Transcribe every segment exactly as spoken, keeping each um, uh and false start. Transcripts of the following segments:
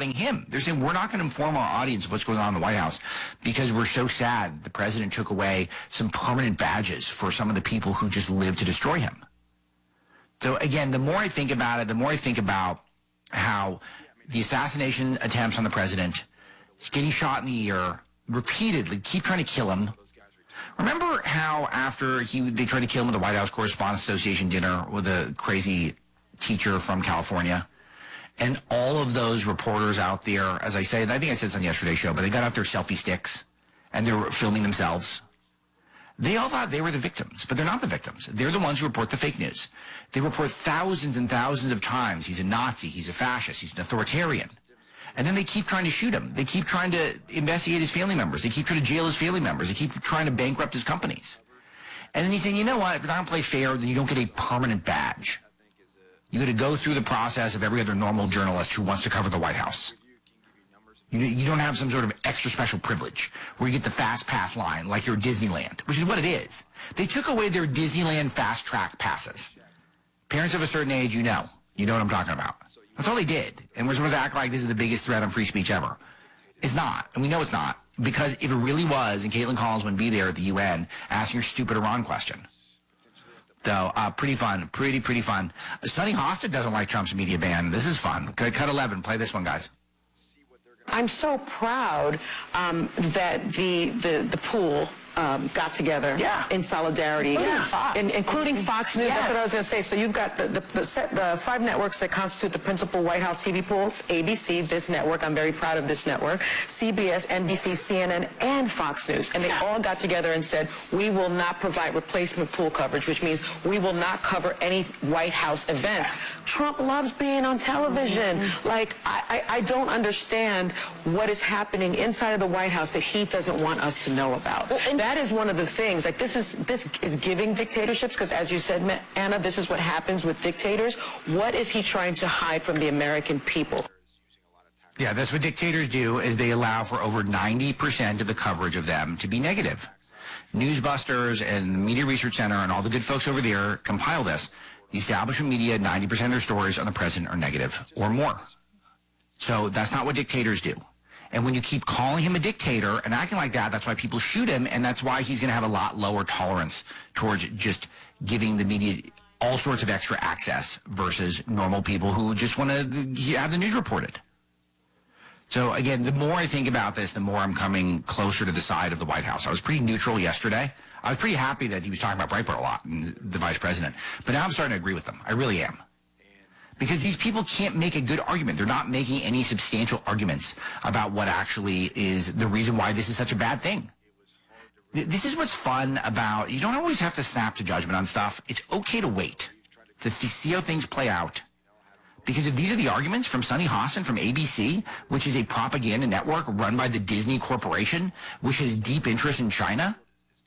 boycotting him. They're saying, we're not going to inform our audience of what's going on in the White House because we're so sad the president took away some permanent badges for some of the people who just live to destroy him. So again, the more I think about it, the more I think about how the assassination attempts on the president, getting shot in the ear, repeatedly, keep trying to kill him. Remember how after he they tried to kill him at the White House Correspondents Association dinner with a crazy teacher from California? And all of those reporters out there, as I said, I think I said this on yesterday's show, but they got out their selfie sticks and they were filming themselves. They all thought they were the victims, but they're not the victims. They're the ones who report the fake news. They report thousands and thousands of times he's a Nazi, he's a fascist, he's an authoritarian. And then they keep trying to shoot him. They keep trying to investigate his family members. They keep trying to jail his family members. They keep trying to bankrupt his companies. And then he's saying, you know what, if you're not going to play fair, then you don't get a permanent badge. You got to go through the process of every other normal journalist who wants to cover the White House. You, you don't have some sort of extra special privilege where you get the fast pass line like you're Disneyland, which is what it is. They took away their Disneyland fast track passes. Parents of a certain age, you know. You know what I'm talking about. That's all they did. And we're supposed to act like this is the biggest threat on free speech ever. It's not. And we know it's not. Because if it really was, and Caitlin Collins wouldn't be there at the U N asking your stupid Iran question. So, uh, pretty fun. Pretty, pretty fun. Uh, Sonny Hosted doesn't like Trump's media ban. This is fun. Cut eleven. Play this one, guys. I'm so proud um, that the, the, the pool um, got together yeah. in solidarity, yeah. Fox. In, including Fox News. Yes. That's what I was going to say. So you've got the, the, the, set, the five networks that constitute the principal White House T V pools, A B C, this network, I'm very proud of this network, C B S, N B C, C N N, and Fox News. And they yeah. all got together and said, we will not provide replacement pool coverage, which means we will not cover any White House events. Trump loves being on television. Mm-hmm. Like, I, I, I don't understand what is happening inside of the White House that he doesn't want us to know about. Well, and that is one of the things. Like, this is this is giving dictatorships, because as you said, Anna, this is what happens with dictators. What is he trying to hide from the American people? Yeah, that's what dictators do, is they allow for over ninety percent of the coverage of them to be negative. Newsbusters and the Media Research Center and all the good folks over there compile this. The establishment media, ninety percent of their stories on the president are negative or more. So that's not what dictators do. And when you keep calling him a dictator and acting like that, that's why people shoot him, and that's why he's going to have a lot lower tolerance towards just giving the media all sorts of extra access versus normal people who just want to have the news reported. So, again, the more I think about this, the more I'm coming closer to the side of the White House. I was pretty neutral yesterday. I was pretty happy that he was talking about Breitbart a lot, and the vice president. But now I'm starting to agree with them. I really am. Because these people can't make a good argument. They're not making any substantial arguments about what actually is the reason why this is such a bad thing. This is what's fun about, you don't always have to snap to judgment on stuff. It's okay to wait, to see how things play out. Because if these are the arguments from Sonny Hostin from A B C, which is a propaganda network run by the Disney Corporation, which has deep interest in China,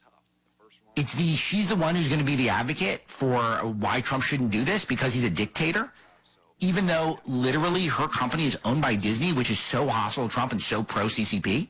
it's the she's the one who's going to be the advocate for why Trump shouldn't do this because he's a dictator, even though literally her company is owned by Disney, which is so hostile to Trump and so pro-C C P.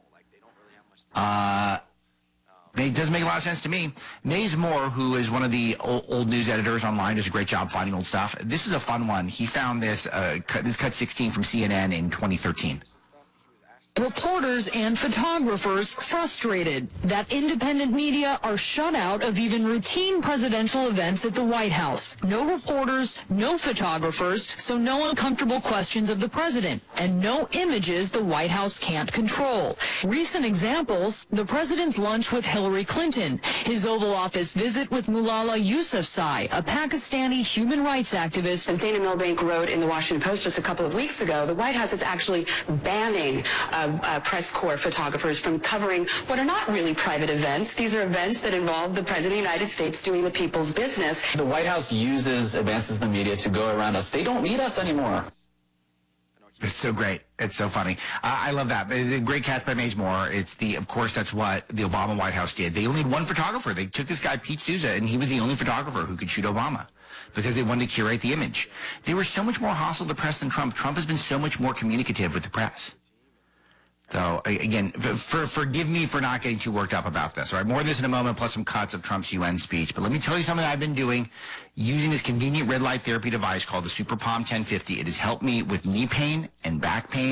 Uh, it doesn't make a lot of sense to me. Maze Moore, who is one of the old, old news editors online, does a great job finding old stuff. This is a fun one. He found this, uh, cut, this cut sixteen from C N N in twenty thirteen. Reporters and photographers frustrated that independent media are shut out of even routine presidential events at the White House. No reporters, no photographers, so no uncomfortable questions of the president, and no images the White House can't control. Recent examples, the president's lunch with Hillary Clinton, his Oval Office visit with Malala Yousafzai, a Pakistani human rights activist. As Dana Milbank wrote in the Washington Post just a couple of weeks ago, the White House is actually banning uh, Uh, press corps photographers from covering what are not really private events. These are events that involve the President of the United States doing the people's business. The White House uses advances in the media to go around us. They don't need us anymore. It's so great. It's so funny. Uh, I love that. It's a great catch by Maze Moore. It's the, of course, that's what the Obama White House did. They only had one photographer. They took this guy, Pete Souza, and he was the only photographer who could shoot Obama because they wanted to curate the image. They were so much more hostile to the press than Trump. Trump has been so much more communicative with the press. So, again, for, forgive me for not getting too worked up about this. All right, more of this in a moment, plus some cuts of Trump's U N speech. But let me tell you something I've been doing using this convenient red light therapy device called the Super Palm ten fifty. It has helped me with knee pain and back pain.